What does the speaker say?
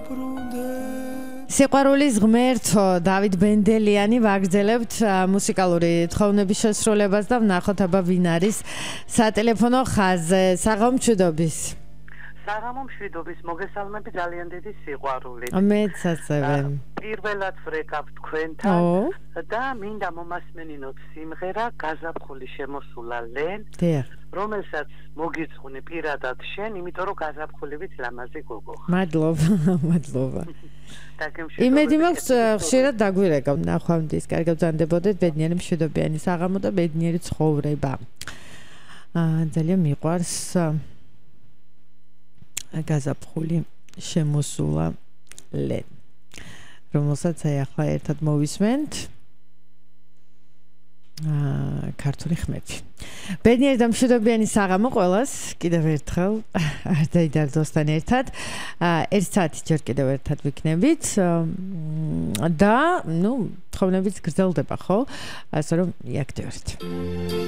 სიყვარულის ღმერთო დავით ბენდელიანი ვაგრძელებთ მუსიკალური თხოვნების შესრულებას და ვნახოთ აბა ვინ არის სატელეფონო ხაზზე. საღამომშვიდობის. საღამომშვიდობის, მოგესალმები ძალიან დიდი სიყვარულით. მეც ასევე. პირველად ვრეკავ თქვენთან და მინდა მომასმენინოთ სიმღერა გაზაფხული შემოსულა ლენ, რომელსაც მოგიწყვნი პირადად შენ, იმიტომ რომ გაზაფხული ვით ლამაზი გოგო. მადლობა. იმედი მაქვს ხშირად დაგვირეკავ ნახვამდის, კარგად ბრძანდებოდეთ ბედნიერი მშვიდობიანი საღამო და ბედნიერი ცხოვრება. ძალიან მიყვარს გაზაფხული შემოსულა ლენ, რომელსაც ახლა ერთად მოვისმენთ ქართული ხმები. ბედნიერი და მშვიდობიანი საღამო ყველას კიდევ ერთხელ არ დაიდარდოსთან ერთად. 1 საათი ჯერ კიდევ ერთად ვიქნებით და თხოვნებიც გრძელდება ხო? ასე რომ იაქტივებთ.